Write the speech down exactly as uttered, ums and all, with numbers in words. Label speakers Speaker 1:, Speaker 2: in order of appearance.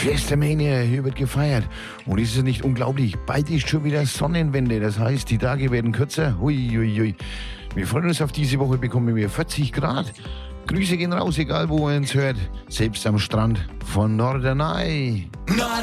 Speaker 1: Schwestermania, hier wird gefeiert. Und ist es nicht unglaublich? Bald ist schon wieder Sonnenwende. Das heißt, die Tage werden kürzer. Hui, hui, hui. Wir freuen uns auf diese Woche, bekommen wir vierzig Grad. Grüße gehen raus, egal wo ihr uns hört. Selbst am Strand von Norderney.
Speaker 2: Norderney.